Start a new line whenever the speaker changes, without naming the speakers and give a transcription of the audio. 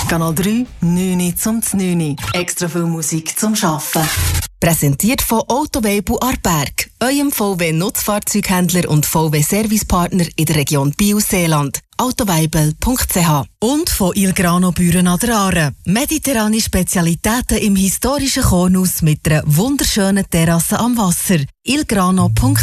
Kanal 3, 9 zum 9. Extra viel Musik zum Arbeiten. Präsentiert von Autoweibel Aarberg, eurem VW-Nutzfahrzeughändler und VW-Servicepartner in der Region Biel-Seeland. autoweibel.ch. Und von Il Grano Büren an der Aare. Mediterrane Spezialitäten im historischen Kornhaus mit einer wunderschönen Terrasse am Wasser. ilgrano.ch